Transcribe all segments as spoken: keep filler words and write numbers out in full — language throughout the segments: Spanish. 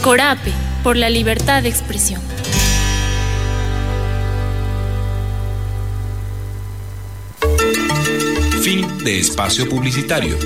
Corape, por la libertad de expresión. Fin de espacio publicitario.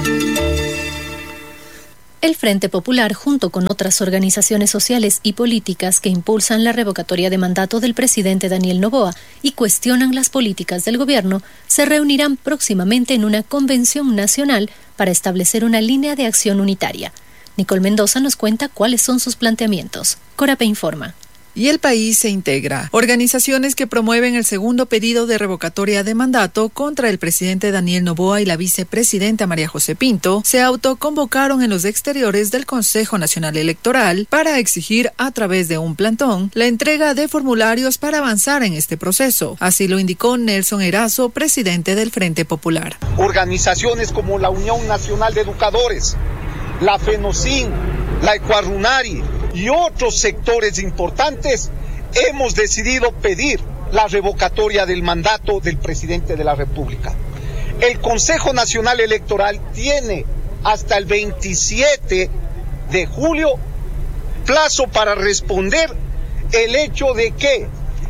El Frente Popular, junto con otras organizaciones sociales y políticas que impulsan la revocatoria de mandato del presidente Daniel Noboa y cuestionan las políticas del gobierno, se reunirán próximamente en una convención nacional para establecer una línea de acción unitaria. Nicole Mendoza nos cuenta cuáles son sus planteamientos. Corape informa. Y el país se integra. Organizaciones que promueven el segundo pedido de revocatoria de mandato contra el presidente Daniel Noboa y la vicepresidenta María José Pinto se autoconvocaron en los exteriores del Consejo Nacional Electoral para exigir a través de un plantón la entrega de formularios para avanzar en este proceso. Así lo indicó Nelson Erazo, presidente del Frente Popular. Organizaciones como la Unión Nacional de Educadores, la FENOCIN, la Ecuarunari y otros sectores importantes, hemos decidido pedir la revocatoria del mandato del presidente de la República. El Consejo Nacional Electoral tiene hasta el veintisiete de julio plazo para responder el hecho de que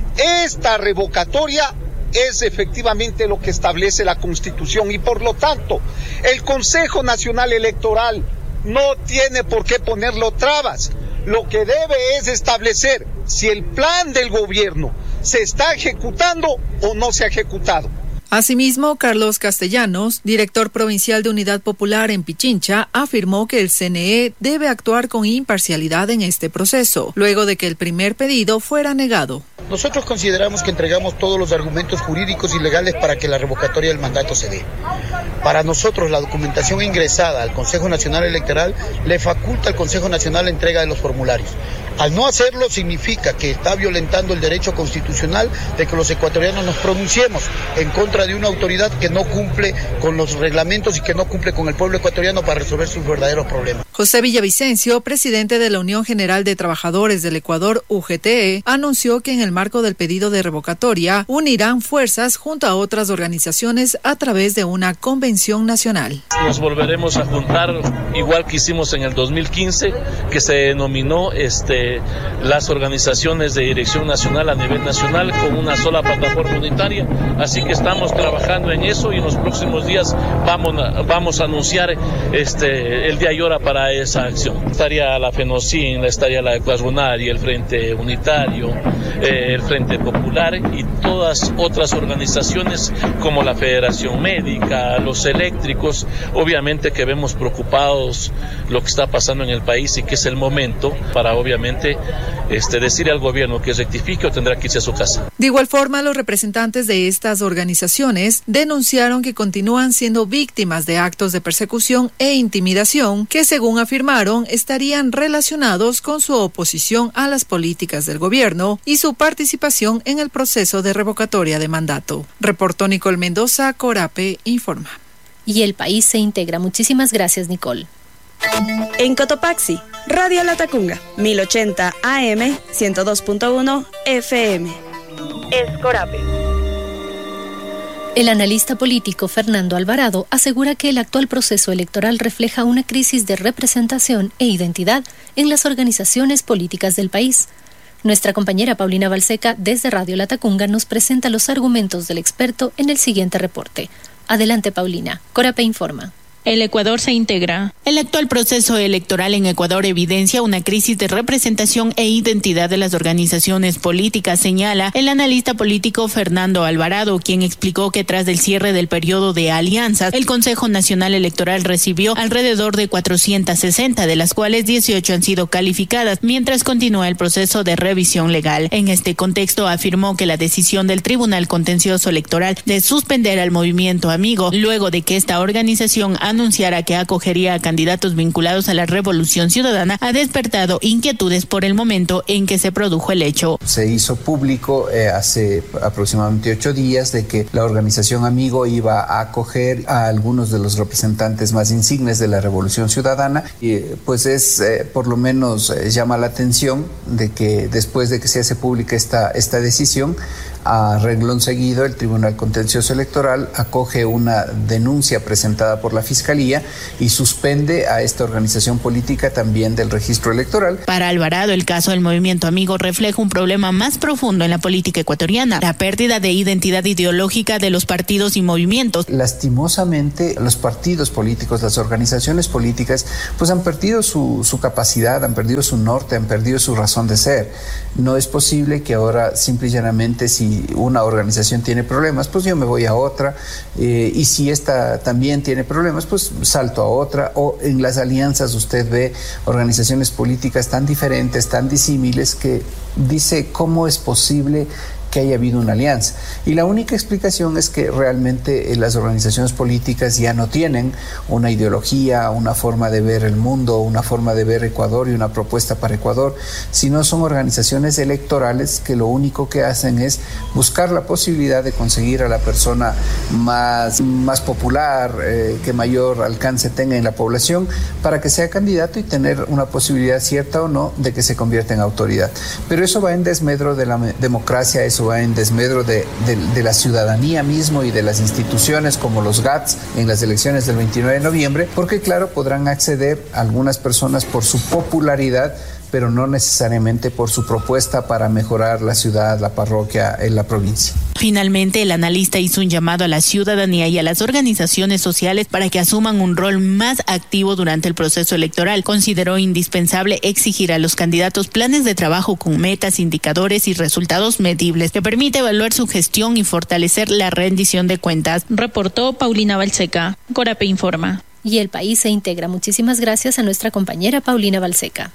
esta revocatoria es efectivamente lo que establece la Constitución y por lo tanto el Consejo Nacional Electoral no tiene por qué ponerlo trabas. Lo que debe es establecer si el plan del gobierno se está ejecutando o no se ha ejecutado. Asimismo, Carlos Castellanos, director provincial de Unidad Popular en Pichincha, afirmó que el C N E debe actuar con imparcialidad en este proceso, luego de que el primer pedido fuera negado. Nosotros consideramos que entregamos todos los argumentos jurídicos y legales para que la revocatoria del mandato se dé. Para nosotros, la documentación ingresada al Consejo Nacional Electoral le faculta al Consejo Nacional la entrega de los formularios. Al no hacerlo, significa que está violentando el derecho constitucional de que los ecuatorianos nos pronunciemos en contra de una autoridad que no cumple con los reglamentos y que no cumple con el pueblo ecuatoriano para resolver sus verdaderos problemas. José Villavicencio, presidente de la Unión General de Trabajadores del Ecuador, U G T E, anunció que en el marco del pedido de revocatoria unirán fuerzas junto a otras organizaciones a través de una convención nacional. Nos volveremos a juntar igual que hicimos en el dos mil quince, que se denominó este las organizaciones de dirección nacional a nivel nacional con una sola plataforma unitaria, así que estamos trabajando en eso y en los próximos días vamos a, vamos a anunciar este el día y hora para esa acción. Estaría la FENOCIN, estaría la Ecuarunari, el Frente Unitario, eh, el Frente Popular y todas otras organizaciones como la Federación Médica, los eléctricos, obviamente que vemos preocupados lo que está pasando en el país y que es el momento para obviamente Este, decir al gobierno que rectifique o tendrá que irse a su casa. De igual forma, los representantes de estas organizaciones denunciaron que continúan siendo víctimas de actos de persecución e intimidación que, según afirmaron, estarían relacionados con su oposición a las políticas del gobierno y su participación en el proceso de revocatoria de mandato. Reportó Nicole Mendoza, Corape informa. Y el país se integra. Muchísimas gracias, Nicole. En Cotopaxi, Radio Latacunga, mil ochenta A M, ciento dos punto uno F M. Es Corape. El analista político Fernando Alvarado asegura que el actual proceso electoral refleja una crisis de representación e identidad en las organizaciones políticas del país. Nuestra compañera Paulina Balseca, desde Radio Latacunga, nos presenta los argumentos del experto en el siguiente reporte. Adelante, Paulina. Corape informa. El Ecuador se integra. El actual proceso electoral en Ecuador evidencia una crisis de representación e identidad de las organizaciones políticas, señala el analista político Fernando Alvarado, quien explicó que tras el cierre del periodo de alianzas, el Consejo Nacional Electoral recibió alrededor de cuatrocientas sesenta, de las cuales dieciocho han sido calificadas, mientras continúa el proceso de revisión legal. En este contexto, afirmó que la decisión del Tribunal Contencioso Electoral de suspender al Movimiento Amigo, luego de que esta organización ha anunciara que acogería a candidatos vinculados a la Revolución Ciudadana, ha despertado inquietudes por el momento en que se produjo el hecho. Se hizo público eh, hace aproximadamente ocho días de que la organización Amigo iba a acoger a algunos de los representantes más insignes de la Revolución Ciudadana y pues es, eh, por lo menos eh, llama la atención de que después de que se hace pública esta, esta decisión, A renglón seguido, el Tribunal Contencioso Electoral acoge una denuncia presentada por la Fiscalía y suspende a esta organización política también del registro electoral. Para Alvarado, el caso del Movimiento Amigo refleja un problema más profundo en la política ecuatoriana, la pérdida de identidad ideológica de los partidos y movimientos. Lastimosamente, los partidos políticos, las organizaciones políticas, pues han perdido su, su capacidad, han perdido su norte, han perdido su razón de ser. No es posible que ahora simple y llanamente, si una organización tiene problemas, pues yo me voy a otra, eh, y si esta también tiene problemas, pues salto a otra. O en las alianzas usted ve organizaciones políticas tan diferentes, tan disímiles, que dice cómo es posible que haya habido una alianza. Y la única explicación es que realmente eh, las organizaciones políticas ya no tienen una ideología, una forma de ver el mundo, una forma de ver Ecuador y una propuesta para Ecuador, sino son organizaciones electorales que lo único que hacen es buscar la posibilidad de conseguir a la persona más, más popular, eh, que mayor alcance tenga en la población, para que sea candidato y tener una posibilidad cierta o no de que se convierta en autoridad. Pero eso va en desmedro de la democracia, eso va en desmedro de, de, de la ciudadanía mismo y de las instituciones como los G A T S en las elecciones del veintinueve de noviembre, porque claro, podrán acceder algunas personas por su popularidad, pero no necesariamente por su propuesta para mejorar la ciudad, la parroquia, en la provincia. Finalmente, el analista hizo un llamado a la ciudadanía y a las organizaciones sociales para que asuman un rol más activo durante el proceso electoral. Consideró indispensable exigir a los candidatos planes de trabajo con metas, indicadores y resultados medibles que permite evaluar su gestión y fortalecer la rendición de cuentas. Reportó Paulina Balseca. Corape informa. Y El País se integra. Muchísimas gracias a nuestra compañera Paulina Balseca.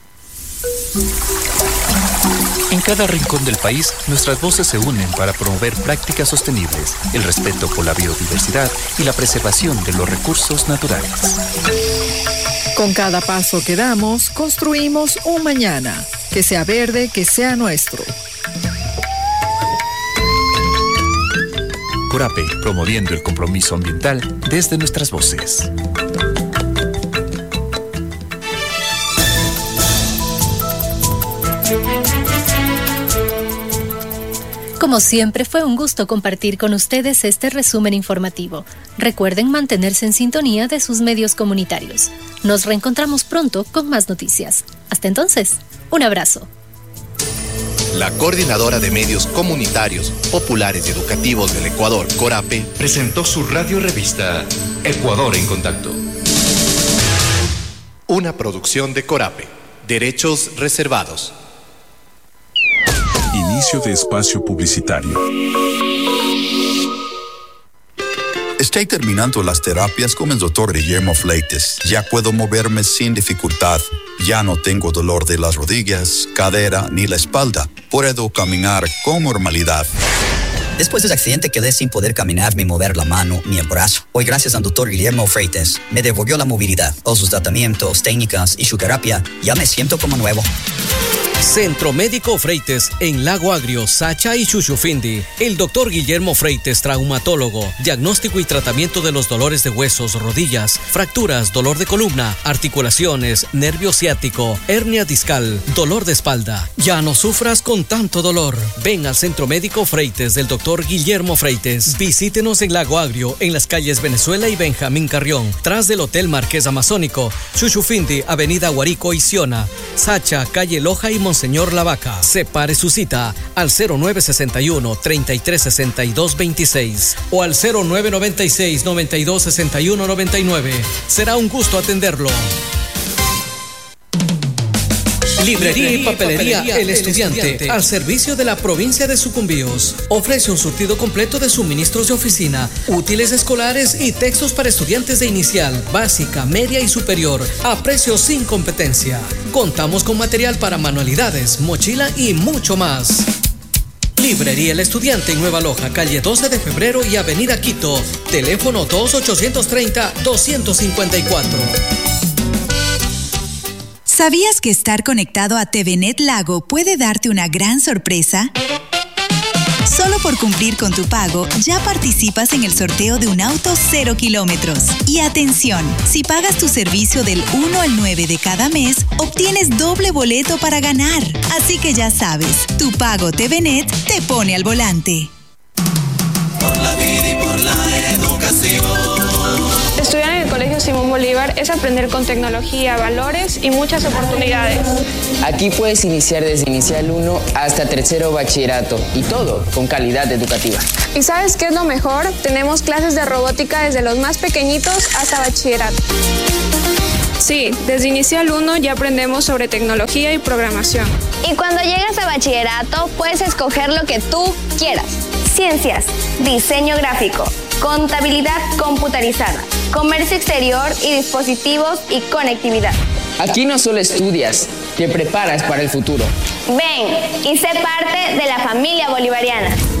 En cada rincón del país, nuestras voces se unen para promover prácticas sostenibles, el respeto por la biodiversidad y la preservación de los recursos naturales. Con cada paso que damos, construimos un mañana, que sea verde, que sea nuestro. Corape, promoviendo el compromiso ambiental desde nuestras voces. Como siempre, fue un gusto compartir con ustedes este resumen informativo. Recuerden mantenerse en sintonía de sus medios comunitarios. Nos reencontramos pronto con más noticias. Hasta entonces, un abrazo. La Coordinadora de Medios Comunitarios, Populares y Educativos del Ecuador, Corape, presentó su radio revista Ecuador en Contacto. Una producción de Corape. Derechos reservados. Inicio de espacio publicitario. Estoy terminando las terapias con el doctor Guillermo Fleites. Ya puedo moverme sin dificultad. Ya no tengo dolor de las rodillas, cadera ni la espalda. Puedo caminar con normalidad. Después del accidente quedé sin poder caminar ni mover la mano ni el brazo. Hoy, gracias al doctor Guillermo Freites, me devolvió la movilidad. Con sus tratamientos, técnicas y su terapia, ya me siento como nuevo. Centro Médico Freites en Lago Agrio, Sacha y Chuchufindi. El doctor Guillermo Freites, traumatólogo, diagnóstico y tratamiento de los dolores de huesos, rodillas, fracturas, dolor de columna, articulaciones, nervio ciático, hernia discal, dolor de espalda. Ya no sufras con tanto dolor. Ven al Centro Médico Freites del doctor Guillermo Freites. Visítenos en Lago Agrio, en las calles Venezuela y Benjamín Carrión, tras del Hotel Marqués Amazónico, Chuchufindi, Avenida Guarico y Siona, Sacha, calle Loja y Monseñor Lavaca. Separe su cita al cero nueve sesenta y uno, treinta y tres sesenta y dos veintiséis o al cero nueve noventa y seis, noventa y dos sesenta y uno noventa y nueve. Será un gusto atenderlo. Librería y papelería El Estudiante, al servicio de la provincia de Sucumbíos. Ofrece un surtido completo de suministros de oficina, útiles escolares y textos para estudiantes de inicial, básica, media y superior, a precios sin competencia. Contamos con material para manualidades, mochila y mucho más. Librería El Estudiante en Nueva Loja, calle doce de febrero y avenida Quito. Teléfono dos ochocientos treinta, doscientos cincuenta y cuatro. ¿Sabías que estar conectado a T V Net Lago puede darte una gran sorpresa? Solo por cumplir con tu pago, ya participas en el sorteo de un auto cero kilómetros. Y atención, si pagas tu servicio del uno al nueve de cada mes, obtienes doble boleto para ganar. Así que ya sabes, tu pago TVNet te pone al volante. Por la vida y por la educación. Estudiar en el Colegio Simón Bolívar es aprender con tecnología, valores y muchas oportunidades. Aquí puedes iniciar desde inicial uno hasta tercero bachillerato y todo con calidad educativa. ¿Y sabes qué es lo mejor? Tenemos clases de robótica desde los más pequeñitos hasta bachillerato. Sí, desde inicial uno ya aprendemos sobre tecnología y programación. Y cuando llegas a bachillerato puedes escoger lo que tú quieras. Ciencias, diseño gráfico, contabilidad computarizada, comercio exterior y dispositivos y conectividad. Aquí no solo estudias, te preparas para el futuro. Ven y sé parte de la familia bolivariana.